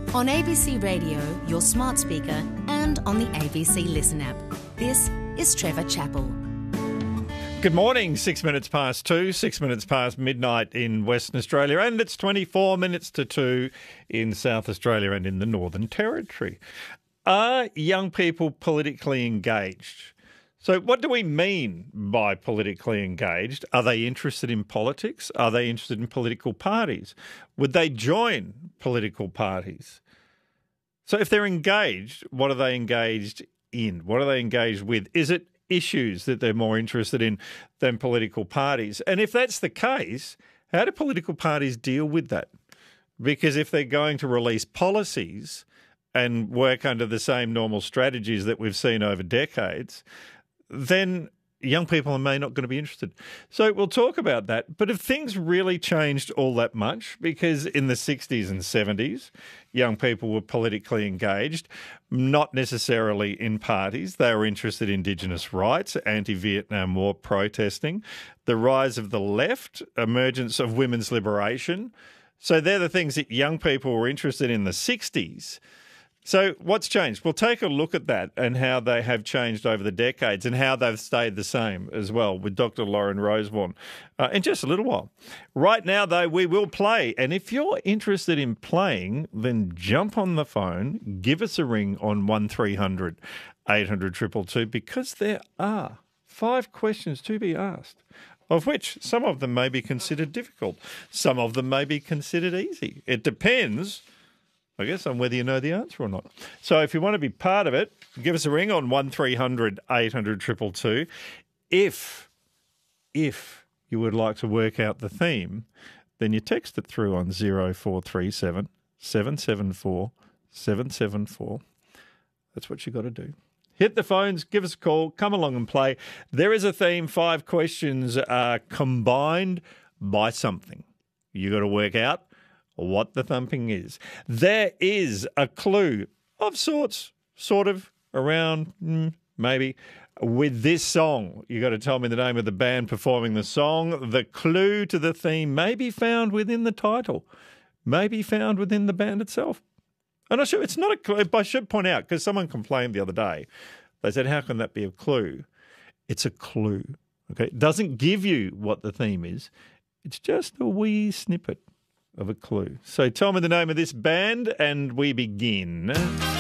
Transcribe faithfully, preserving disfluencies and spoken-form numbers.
On A B C Radio, your smart speaker, and on the A B C Listen app. This is Trevor Chappell. Good morning, six minutes past two, six minutes past midnight in Western Australia, and it's twenty-four minutes to two in South Australia and in the Northern Territory. Are young people politically engaged? So what do we mean by politically engaged? Are they interested in politics? Are they interested in political parties? Would they join political parties? So if they're engaged, what are they engaged in? What are they engaged with? Is it issues that they're more interested in than political parties? And if that's the case, how do political parties deal with that? Because if they're going to release policies and work under the same normal strategies that we've seen over decades, then young people may not going to be interested. So we'll talk about that. But have things really changed all that much? Because in the sixties and seventies, young people were politically engaged, not necessarily in parties. They were interested in Indigenous rights, anti-Vietnam War protesting, the rise of the left, emergence of women's liberation. So they're the things that young people were interested in the sixties. So what's changed? We'll take a look at that and how they have changed over the decades and how they've stayed the same as well with Doctor Lauren Rosewarne uh, in just a little while. Right now, though, we will play. And if you're interested in playing, then jump on the phone, give us a ring on one three hundred eight hundred two two two, because there are five questions to be asked, of which some of them may be considered difficult. Some of them may be considered easy. It depends, I guess, on whether you know the answer or not. So if you want to be part of it, give us a ring on one three hundred eight hundred two two two. If, if you would like to work out the theme, then you text it through on zero four three seven seven seven four seven seven four. That's what you got to do. Hit the phones, give us a call, come along and play. There is a theme. Five questions are combined by something. You got to work out what the thumping is. There is a clue of sorts, sort of, around, mm, maybe, with this song. You got to tell me the name of the band performing the song. The clue to the theme may be found within the title, may be found within the band itself. And I should, it's not a clue, I should point out, because someone complained the other day. They said, how can that be a clue? It's a clue. Okay, it doesn't give you what the theme is. It's just a wee snippet of a clue. So tell me the name of this band and we begin.